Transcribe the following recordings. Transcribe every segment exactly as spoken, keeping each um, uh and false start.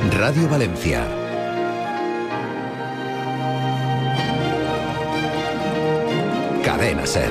Radio Valencia. Cadena SER.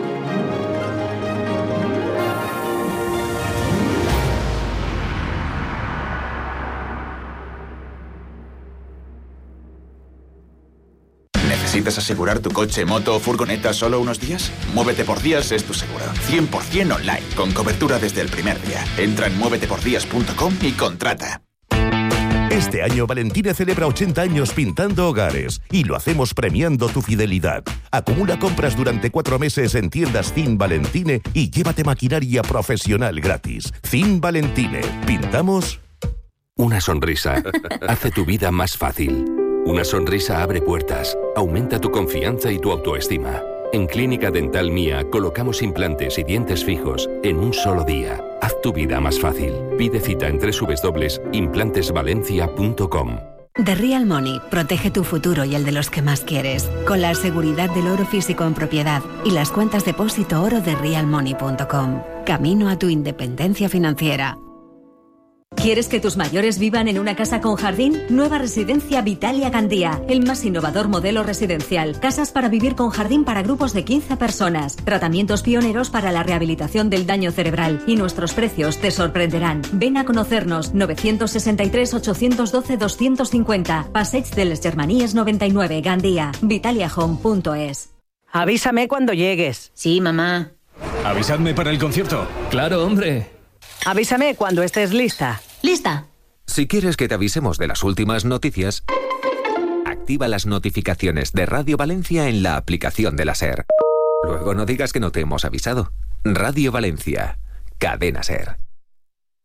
¿Necesitas asegurar tu coche, moto o furgoneta solo unos días? Muévete por Días es tu seguro. cien por ciento online, con cobertura desde el primer día. Entra en muévete por días punto com y contrata. Este año Valentine celebra ochenta años pintando hogares y lo hacemos premiando tu fidelidad. Acumula compras durante cuatro meses en tiendas Zin Valentine y llévate maquinaria profesional gratis. Zin Valentine. ¿Pintamos? Una sonrisa hace tu vida más fácil. Una sonrisa abre puertas, aumenta tu confianza y tu autoestima. En Clínica Dental Mía colocamos implantes y dientes fijos en un solo día. Haz tu vida más fácil. Pide cita en doble u doble u doble u punto implantes valencia punto com. The Real Money protege tu futuro y el de los que más quieres, con la seguridad del oro físico en propiedad y las cuentas depósito oro de real money punto com. Camino a tu independencia financiera. ¿Quieres que tus mayores vivan en una casa con jardín? Nueva residencia Vitalia Gandía, el más innovador modelo residencial. Casas para vivir con jardín para grupos de quince personas. Tratamientos pioneros para la rehabilitación del daño cerebral. Y nuestros precios te sorprenderán. Ven a conocernos. novecientos sesenta y tres, ochocientos doce, doscientos cincuenta. Passeig de les Germanies noventa y nueve, Gandía. Vitalia Home punto es. Avísame cuando llegues. Sí, mamá. Avisadme para el concierto. Claro, hombre. Avísame cuando estés lista. ¿Lista? Si quieres que te avisemos de las últimas noticias, activa las notificaciones de Radio Valencia en la aplicación de la SER. Luego no digas que no te hemos avisado. Radio Valencia. Cadena SER.